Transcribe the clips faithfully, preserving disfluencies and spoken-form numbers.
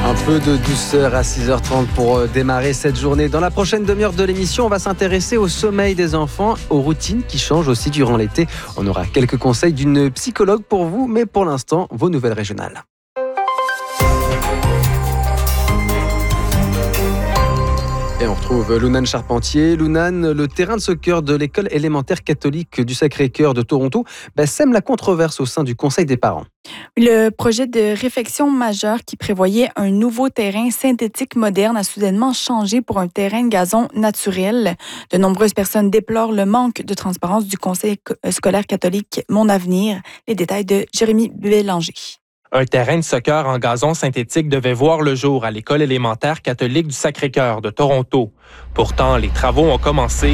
Un peu de douceur à six heures trente pour démarrer cette journée. Dans la prochaine demi-heure de l'émission, on va s'intéresser au sommeil des enfants, aux routines qui changent aussi durant l'été. On aura quelques conseils d'une psychologue pour vous, mais pour l'instant, vos nouvelles régionales. Et on retrouve Lounan Charpentier. Lounan, le terrain de soccer de l'école élémentaire catholique du Sacré-Cœur de Toronto bah, sème la controverse au sein du conseil des parents. Le projet de réfection majeure qui prévoyait un nouveau terrain synthétique moderne a soudainement changé pour un terrain de gazon naturel. De nombreuses personnes déplorent le manque de transparence du conseil scolaire catholique Mon Avenir. Les détails de Jérémy Bélanger. Un terrain de soccer en gazon synthétique devait voir le jour à l'école élémentaire catholique du Sacré-Cœur de Toronto. Pourtant, les travaux ont commencé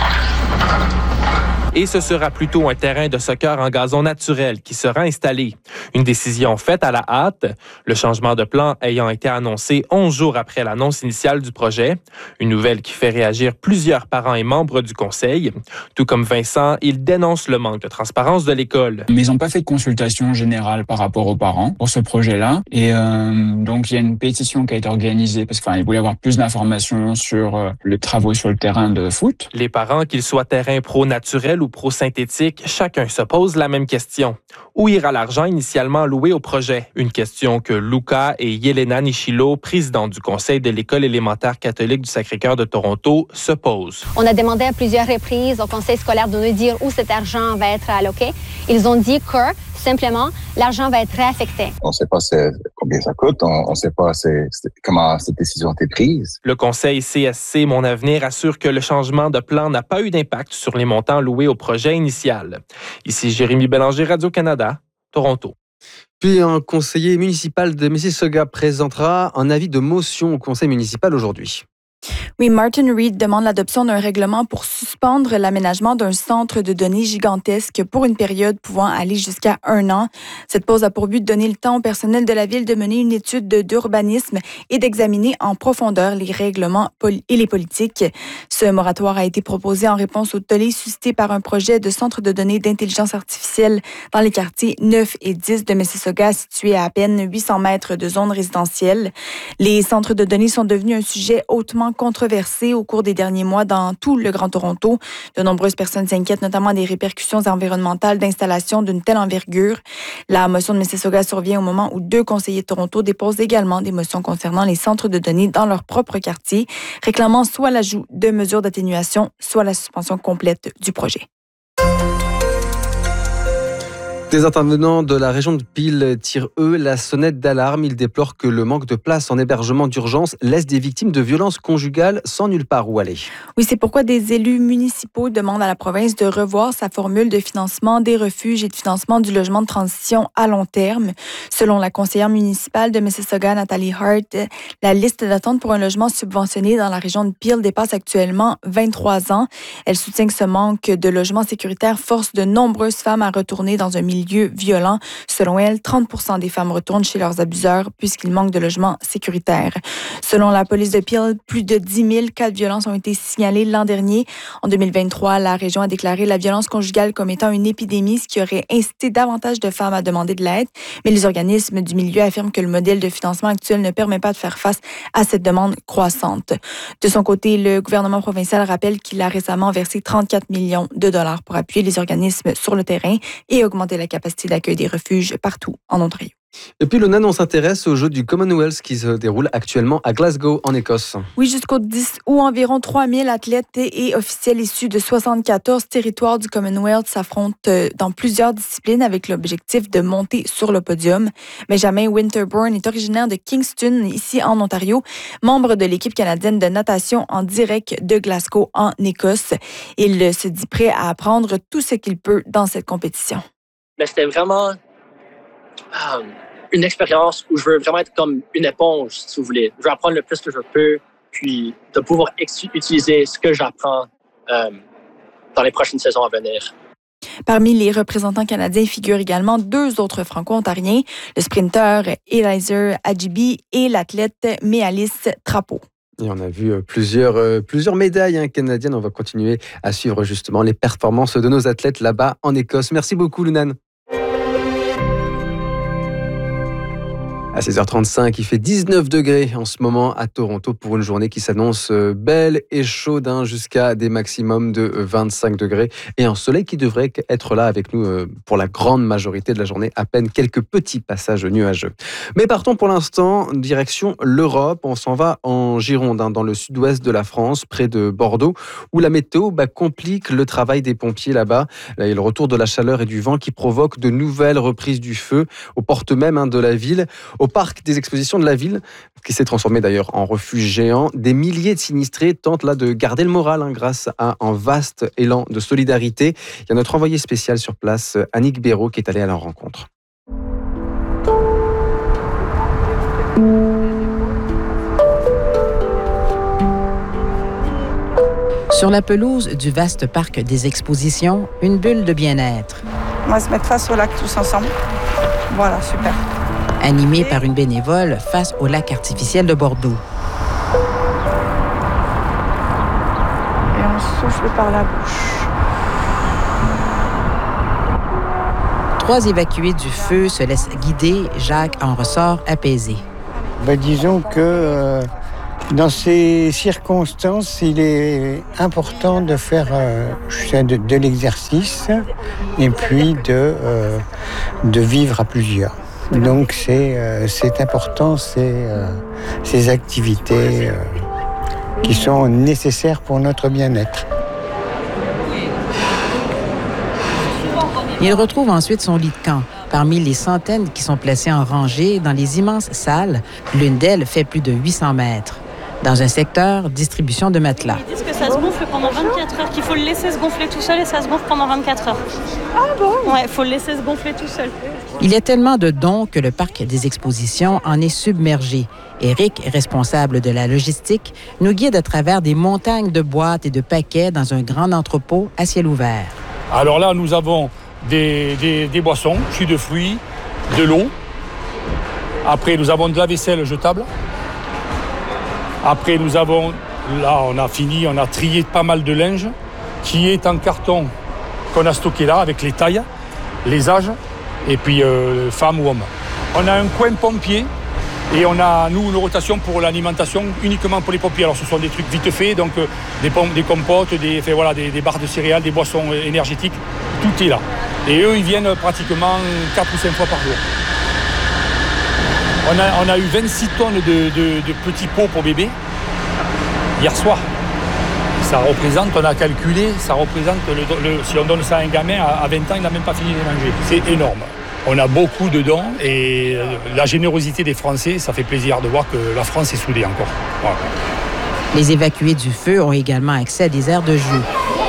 et ce sera plutôt un terrain de soccer en gazon naturel qui sera installé. Une décision faite à la hâte, le changement de plan ayant été annoncé onze jours après l'annonce initiale du projet. Une nouvelle qui fait réagir plusieurs parents et membres du conseil. Tout comme Vincent, il dénonce le manque de transparence de l'école. Mais ils n'ont pas fait de consultation générale par rapport aux parents pour ce projet-là. Et euh, donc, il y a une pétition qui a été organisée parce qu'ils voulaient avoir plus d'informations sur euh, les travaux sur le terrain de foot. Les parents, qu'ils soient terrain pro-naturel ou pro-synthétique, chacun se pose la même question. Où ira l'argent initialement alloué au projet? Une question que Luca et Yelena Nishilo, présidents du conseil de l'école élémentaire catholique du Sacré-Cœur de Toronto, se posent. On a demandé à plusieurs reprises au conseil scolaire de nous dire où cet argent va être alloqué. Ils ont dit que, simplement, l'argent va être réaffecté. On ne sait pas c'est, combien ça coûte, on ne sait pas c'est, c'est, comment cette décision a été prise. Le conseil C S C Mon Avenir assure que le changement de plan n'a pas eu d'impact sur les montants loués au projet initial. Ici Jérémy Bélanger, Radio-Canada, Toronto. Puis un conseiller municipal de Mississauga présentera un avis de motion au conseil municipal aujourd'hui. Oui, Martin Reed demande l'adoption d'un règlement pour suspendre l'aménagement d'un centre de données gigantesque pour une période pouvant aller jusqu'à un an. Cette pause a pour but de donner le temps au personnel de la ville de mener une étude de, d'urbanisme et d'examiner en profondeur les règlements poli- et les politiques. Ce moratoire a été proposé en réponse au tollé suscité par un projet de centre de données d'intelligence artificielle dans les quartiers neuf et dix de Mississauga, situés à à peine huit cents mètres de zone résidentielle. Les centres de données sont devenus un sujet hautement controversé au cours des derniers mois dans tout le Grand Toronto. De nombreuses personnes s'inquiètent notamment des répercussions environnementales d'installations d'une telle envergure. La motion de Mississauga survient au moment où deux conseillers de Toronto déposent également des motions concernant les centres de données dans leur propre quartier, réclamant soit l'ajout de mesures d'atténuation, soit la suspension complète du projet. Des intervenants de la région de Peel tirent, eux, la sonnette d'alarme. Ils déplorent que le manque de place en hébergement d'urgence laisse des victimes de violences conjugales sans nulle part où aller. Oui, c'est pourquoi des élus municipaux demandent à la province de revoir sa formule de financement des refuges et de financement du logement de transition à long terme. Selon la conseillère municipale de Mississauga, Nathalie Hart, la liste d'attente pour un logement subventionné dans la région de Peel dépasse actuellement vingt-trois ans. Elle soutient que ce manque de logement sécuritaire force de nombreuses femmes à retourner dans un milieu milieu violent. Selon elle, trente pour cent des femmes retournent chez leurs abuseurs puisqu'il manque de logements sécuritaires. Selon la police de Peel, plus de dix mille cas de violence ont été signalés l'an dernier. En deux mille vingt-trois, la région a déclaré la violence conjugale comme étant une épidémie, ce qui aurait incité davantage de femmes à demander de l'aide. Mais les organismes du milieu affirment que le modèle de financement actuel ne permet pas de faire face à cette demande croissante. De son côté, le gouvernement provincial rappelle qu'il a récemment versé trente-quatre millions de dollars pour appuyer les organismes sur le terrain et augmenter la capacité d'accueil des refuges partout en Ontario. Et puis, Lounan, on s'intéresse aux Jeux du Commonwealth qui se déroulent actuellement à Glasgow, en Écosse. Oui, jusqu'au dix août, environ trois mille athlètes et officiels issus de soixante-quatorze territoires du Commonwealth s'affrontent dans plusieurs disciplines avec l'objectif de monter sur le podium. Benjamin Winterbourne est originaire de Kingston, ici en Ontario, membre de l'équipe canadienne de natation en direct de Glasgow, en Écosse. Il se dit prêt à apprendre tout ce qu'il peut dans cette compétition. Mais c'était vraiment euh, une expérience où je veux vraiment être comme une éponge, si vous voulez. Je veux apprendre le plus que je peux, puis de pouvoir ex- utiliser ce que j'apprends euh, dans les prochaines saisons à venir. Parmi les représentants canadiens figurent également deux autres franco-ontariens, le sprinteur Eliezer Adjibi et l'athlète Méalis Trapeau. Et on a vu plusieurs, euh, plusieurs médailles hein, canadiennes. On va continuer à suivre justement les performances de nos athlètes là-bas en Écosse. Merci beaucoup, Lounan. À seize heures trente-cinq, il fait dix-neuf degrés en ce moment à Toronto pour une journée qui s'annonce belle et chaude, hein, jusqu'à des maximums de vingt-cinq degrés et un soleil qui devrait être là avec nous pour la grande majorité de la journée, à peine quelques petits passages nuageux. Mais partons pour l'instant direction l'Europe. On s'en va en Gironde, hein, dans le sud-ouest de la France, près de Bordeaux, où la météo bah, complique le travail des pompiers là-bas. Là, il y a le retour de la chaleur et du vent qui provoque de nouvelles reprises du feu aux portes même, hein, de la ville. Au parc des expositions de la ville, qui s'est transformé d'ailleurs en refuge géant, des milliers de sinistrés tentent là de garder le moral, hein, grâce à un vaste élan de solidarité. Il y a notre envoyé spécial sur place, Annick Béraud, qui est allée à leur rencontre. Sur la pelouse du vaste parc des expositions, une bulle de bien-être. On va se mettre face au lac tous ensemble. Voilà, super. Animée par une bénévole face au lac artificiel de Bordeaux. Et on souffle par la bouche. Trois évacués du feu se laissent guider. Jacques en ressort apaisé. Ben, disons que euh, dans ces circonstances, il est important de faire euh, de, de l'exercice et puis de, euh, de vivre à plusieurs. Donc c'est, euh, c'est important, c'est, euh, ces activités euh, qui sont nécessaires pour notre bien-être. Il retrouve ensuite son lit de camp. Parmi les centaines qui sont placés en rangée dans les immenses salles, l'une d'elles fait plus de huit cents mètres. Dans un secteur, distribution de matelas. Ils disent que ça se gonfle pendant vingt-quatre heures, qu'il faut le laisser se gonfler tout seul et ça se gonfle pendant vingt-quatre heures. Ah bon? Ouais, il faut le laisser se gonfler tout seul. Il y a tellement de dons que le parc des expositions en est submergé. Éric, responsable de la logistique, nous guide à travers des montagnes de boîtes et de paquets dans un grand entrepôt à ciel ouvert. Alors là, nous avons des, des, des boissons, jus de fruits, de l'eau. Après, nous avons de la vaisselle jetable. Après, nous avons, là, on a fini, on a trié pas mal de linge qui est en carton qu'on a stocké là avec les tailles, les âges, et puis euh, femmes ou hommes. On a un coin pompier et on a, nous, une rotation pour l'alimentation uniquement pour les pompiers. Alors, ce sont des trucs vite faits, donc euh, des, pompes, des compotes, des, enfin, voilà, des, des barres de céréales, des boissons énergétiques, tout est là. Et eux, ils viennent pratiquement quatre ou cinq fois par jour. On a, on a eu vingt-six tonnes de, de, de petits pots pour bébés hier soir. Ça représente, on a calculé, ça représente, le, le, si on donne ça à un gamin, à, à vingt ans, il n'a même pas fini de manger. C'est énorme. On a beaucoup de dons et la générosité des Français, ça fait plaisir de voir que la France est soudée encore. Voilà. Les évacués du feu ont également accès à des aires de jeu.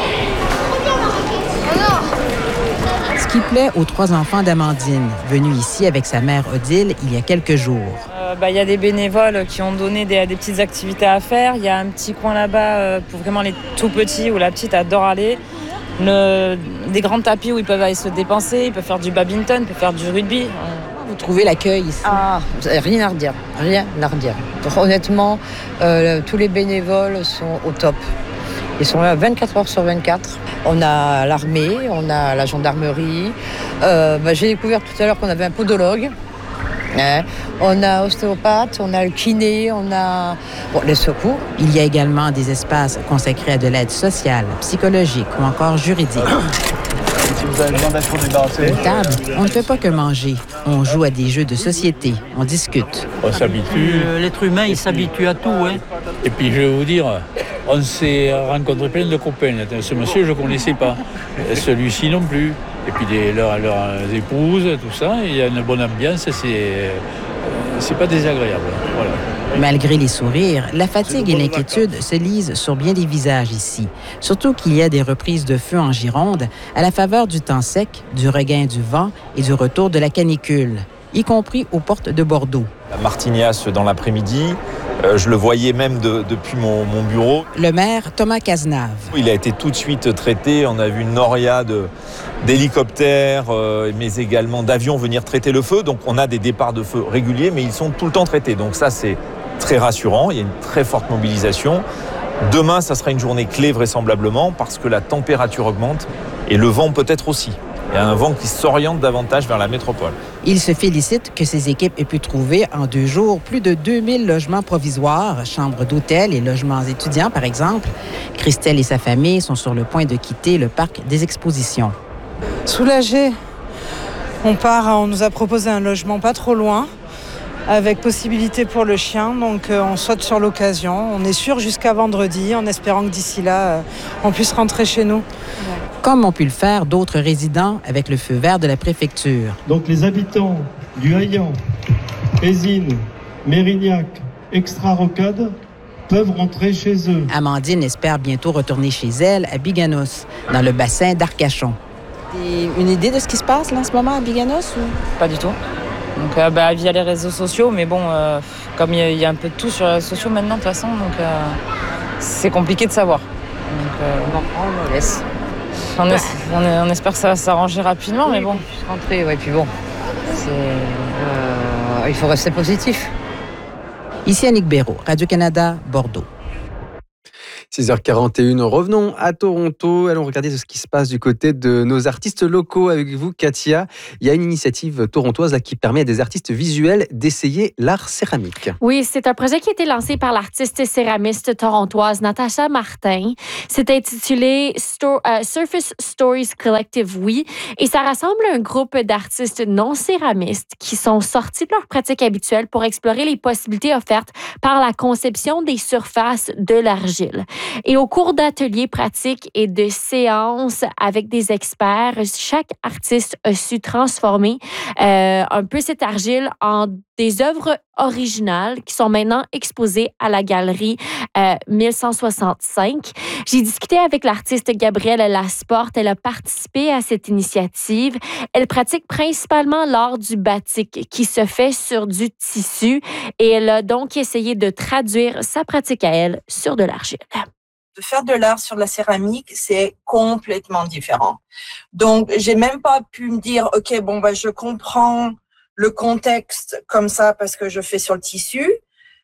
Ce qui plaît aux trois enfants d'Amandine, venue ici avec sa mère Odile il y a quelques jours. Euh, bah, y a des bénévoles qui ont donné des, des petites activités à faire. Il y a un petit coin là-bas euh, pour vraiment les tout petits où la petite adore aller. Le, des grands tapis où ils peuvent aller se dépenser, ils peuvent faire du badminton, ils peuvent faire du rugby. Vous trouvez l'accueil ici? Ah, rien à redire, rien à redire. Honnêtement, euh, tous les bénévoles sont au top. Ils sont là vingt-quatre heures sur vingt-quatre. On a l'armée, on a la gendarmerie. Euh, bah, j'ai découvert tout à l'heure qu'on avait un podologue. Hein. On a ostéopathe, on a le kiné, on a bon, les secours. Il y a également des espaces consacrés à de l'aide sociale, psychologique ou encore juridique. Si vous avez besoin d'être débarrassé. Une table, on ne fait pas que manger. On joue à des jeux de société, on discute. On s'habitue. Euh, l'être humain, il s'habitue à tout. Hein. Et puis, je vais vous dire, on s'est rencontré plein de copains. Ce monsieur, je ne connaissais pas. Celui-ci non plus. Et puis, les, leurs, leurs épouses, tout ça. Il y a une bonne ambiance. C'est, c'est pas désagréable. Voilà. Malgré les sourires, la fatigue et l'inquiétude se lisent sur bien des visages ici. Surtout qu'il y a des reprises de feu en Gironde à la faveur du temps sec, du regain du vent et du retour de la canicule, y compris aux portes de Bordeaux. La Martignasse dans l'après-midi, euh, je le voyais même de, depuis mon, mon bureau. Le maire Thomas Cazenave. Il a été tout de suite traité. On a vu une noria de, d'hélicoptères, euh, mais également d'avions venir traiter le feu. Donc on a des départs de feu réguliers, mais ils sont tout le temps traités. Donc ça, c'est très rassurant. Il y a une très forte mobilisation. Demain, ça sera une journée clé vraisemblablement parce que la température augmente et le vent peut-être aussi. Il y a un vent qui s'oriente davantage vers la métropole. Il se félicite que ses équipes aient pu trouver en deux jours plus de deux mille logements provisoires, chambres d'hôtel et logements étudiants, par exemple. Christelle et sa famille sont sur le point de quitter le parc des expositions. Soulagée. On part, on nous a proposé un logement pas trop loin, avec possibilité pour le chien, donc euh, on saute sur l'occasion. On est sûr jusqu'à vendredi, en espérant que d'ici là, euh, on puisse rentrer chez nous. Comme ont pu le faire d'autres résidents avec le feu vert de la préfecture. Donc les habitants du Haillan, Ésine, Mérignac, Extra-Rocade peuvent rentrer chez eux. Amandine espère bientôt retourner chez elle à Biganos, dans le bassin d'Arcachon. Une idée de ce qui se passe là, en ce moment à Biganos ou... Pas du tout. Donc euh, bah, via les réseaux sociaux, mais bon, euh, comme il y, y a un peu de tout sur les réseaux sociaux maintenant de toute façon, donc euh, c'est compliqué de savoir. Donc euh, on en prend, on laisse. On, es, on, est, on espère que ça va s'arranger rapidement, oui, mais bon. Rentrer, ouais, puis bon, c'est, euh, il faut rester positif. Ici Annick Béraud, Radio-Canada, Bordeaux. six heures quarante et une, revenons à Toronto. Allons regarder ce qui se passe du côté de nos artistes locaux avec vous, Katia. Il y a une initiative torontoise là, qui permet à des artistes visuels d'essayer l'art céramique. Oui, c'est un projet qui a été lancé par l'artiste céramiste torontoise Natasha Martin. C'est intitulé Sto- uh, Surface Stories Collective Oui, et ça rassemble un groupe d'artistes non céramistes qui sont sortis de leur pratique habituelle pour explorer les possibilités offertes par la conception des surfaces de l'argile. Et au cours d'ateliers pratiques et de séances avec des experts, chaque artiste a su transformer euh, un peu cette argile en des œuvres originales qui sont maintenant exposées à la galerie euh, mille cent soixante-cinq. J'ai discuté avec l'artiste Gabrielle Lasporte. Elle a participé à cette initiative. Elle pratique principalement l'art du batik qui se fait sur du tissu et elle a donc essayé de traduire sa pratique à elle sur de l'argile. De faire de l'art sur la céramique, c'est complètement différent. Donc, j'ai même pas pu me dire, OK, bon, bah, je comprends le contexte comme ça parce que je fais sur le tissu.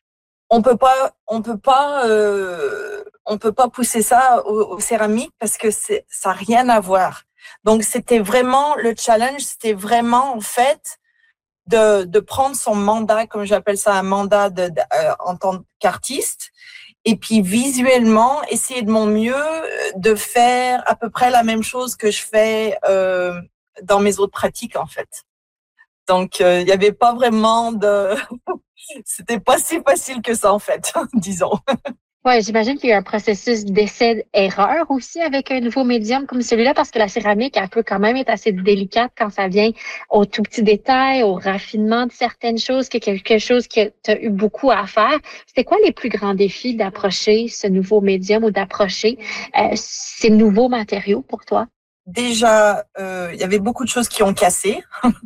On peut pas, on peut pas, euh, on peut pas pousser ça au, au céramique parce que c'est, ça n'a rien à voir. Donc, c'était vraiment le challenge, c'était vraiment, en fait, de, de prendre son mandat, comme j'appelle ça, un mandat de, de, euh, en tant qu'artiste. Et puis visuellement, essayer de mon mieux de faire à peu près la même chose que je fais euh, dans mes autres pratiques en fait. Donc il euh, n'y avait pas vraiment de, c'était pas si facile que ça en fait, disons. Oui, j'imagine qu'il y a un processus d'essai-erreur aussi avec un nouveau médium comme celui-là, parce que la céramique, elle peut quand même être assez délicate quand ça vient aux tout petits détails, au raffinement de certaines choses, que quelque chose que tu as eu beaucoup à faire. C'était quoi les plus grands défis d'approcher ce nouveau médium ou d'approcher euh, ces nouveaux matériaux pour toi? Déjà, euh, il y avait beaucoup de choses qui ont cassé.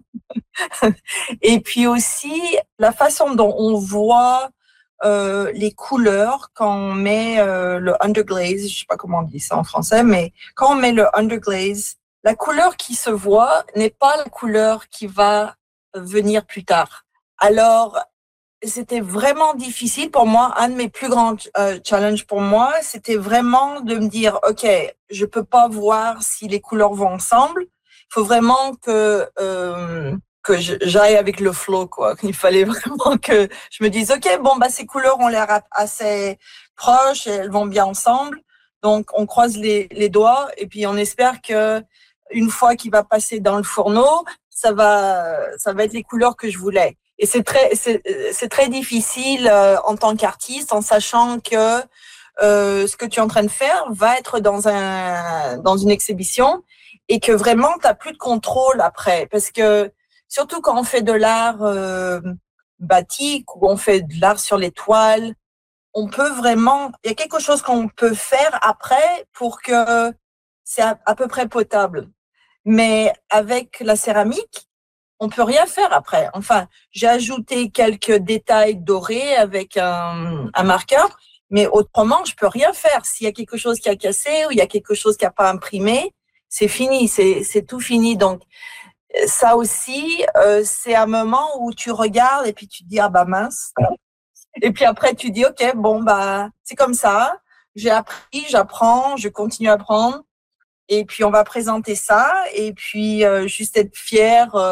Et puis aussi, la façon dont on voit Euh, les couleurs quand on met euh, le underglaze, je sais pas comment on dit ça en français, mais quand on met le underglaze, la couleur qui se voit n'est pas la couleur qui va venir plus tard. Alors, c'était vraiment difficile pour moi. Un de mes plus grands euh, challenges pour moi, c'était vraiment de me dire, OK, je peux pas voir si les couleurs vont ensemble. Il faut vraiment que euh, que j'aille avec le flow, quoi. Il fallait vraiment que je me dise, OK, bon, bah, ces couleurs ont l'air assez proches et elles vont bien ensemble. Donc, on croise les, les doigts et puis on espère que une fois qu'il va passer dans le fourneau, ça va, ça va être les couleurs que je voulais. Et c'est très, c'est, c'est très difficile euh, en tant qu'artiste, en sachant que euh, ce que tu es en train de faire va être dans un, dans une exhibition et que vraiment, t'as plus de contrôle après, parce que surtout quand on fait de l'art euh, batik ou on fait de l'art sur les toiles, on peut vraiment, il y a quelque chose qu'on peut faire après pour que c'est à, à peu près potable. Mais avec la céramique, on peut rien faire après. Enfin, j'ai ajouté quelques détails dorés avec un, un marqueur, mais autrement, je peux rien faire. S'il y a quelque chose qui a cassé ou il y a quelque chose qui a pas imprimé, c'est fini, c'est, c'est tout fini. Donc, ça aussi, euh, c'est un moment où tu regardes et puis tu te dis, ah bah mince. Et puis après, tu dis, OK, bon, bah, c'est comme ça. J'ai appris, j'apprends, je continue à apprendre. Et puis, on va présenter ça. Et puis, euh, juste être fier euh,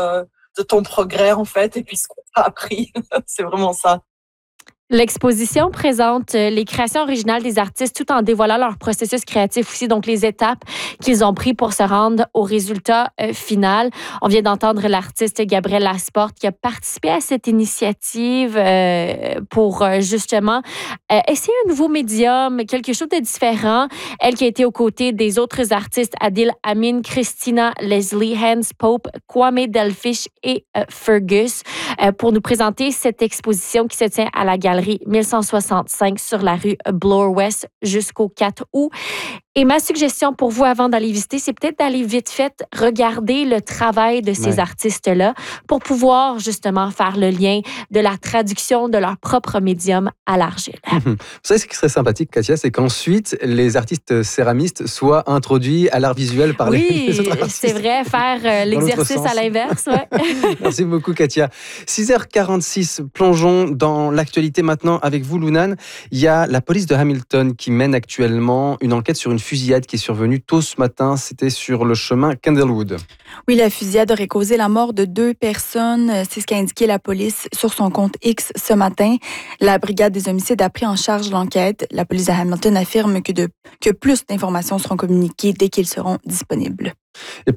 de ton progrès, en fait, et puis ce qu'on t'a appris. C'est vraiment ça. L'exposition présente les créations originales des artistes tout en dévoilant leur processus créatif aussi, donc les étapes qu'ils ont pris pour se rendre au résultat euh, final. On vient d'entendre l'artiste Gabrielle Lasporte qui a participé à cette initiative euh, pour euh, justement euh, essayer un nouveau médium, quelque chose de différent. Elle qui a été aux côtés des autres artistes Adil Amin, Christina Leslie, Hans Pope, Kwame Delfish et euh, Fergus euh, pour nous présenter cette exposition qui se tient à la galerie mille cent soixante-cinq sur la rue Bloor West jusqu'au quatre août. Et ma suggestion pour vous avant d'aller visiter, c'est peut-être d'aller vite fait regarder le travail de ces ouais. artistes-là pour pouvoir justement faire le lien de la traduction de leur propre médium à l'argile. Vous savez ce qui serait sympathique, Katia, c'est qu'ensuite les artistes céramistes soient introduits à l'art visuel par oui, les, les autres artistes. Oui, c'est vrai, faire euh, l'exercice à l'inverse. Ouais. Merci beaucoup, Katia. six heures quarante-six, plongeons dans l'actualité maintenant avec vous, Lounan. Il y a la police de Hamilton qui mène actuellement une enquête sur une fusillade qui est survenue tôt ce matin. C'était sur le chemin Candlewood. Oui, la fusillade aurait causé la mort de deux personnes. C'est ce qu'a indiqué la police sur son compte X ce matin. La brigade des homicides a pris en charge l'enquête. La police de Hamilton affirme que, de, que plus d'informations seront communiquées dès qu'ils seront disponibles. Et puis